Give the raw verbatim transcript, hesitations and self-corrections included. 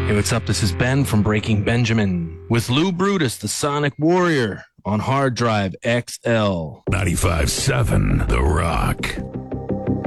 Hey, what's up? This is Ben from Breaking Benjamin with Lou Brutus, the Sonic Warrior, on Hard Drive X L. ninety-five seven The Rock.